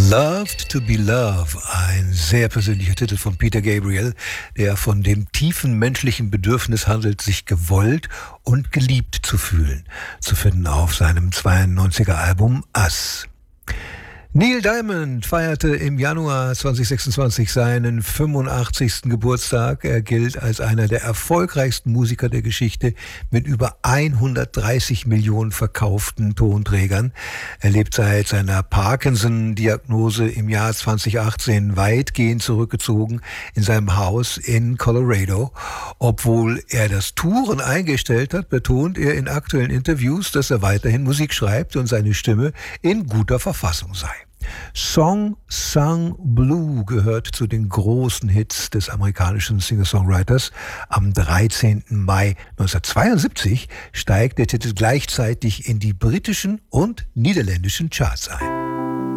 Loved to be Loved, ein sehr persönlicher Titel von Peter Gabriel, der von dem tiefen menschlichen Bedürfnis handelt, sich gewollt und geliebt zu fühlen, zu finden auf seinem 92er Album Us. Neil Diamond feierte im Januar 2026 seinen 85. Geburtstag. Er gilt als einer der erfolgreichsten Musiker der Geschichte mit über 130 Millionen verkauften Tonträgern. Er lebt seit seiner Parkinson-Diagnose im Jahr 2018 weitgehend zurückgezogen in seinem Haus in Colorado. Obwohl er das Touren eingestellt hat, betont er in aktuellen Interviews, dass er weiterhin Musik schreibt und seine Stimme in guter Verfassung sei. Song Sung Blue gehört zu den großen Hits des amerikanischen Singer-Songwriters. Am 13. Mai 1972 steigt der Titel gleichzeitig in die britischen und niederländischen Charts ein.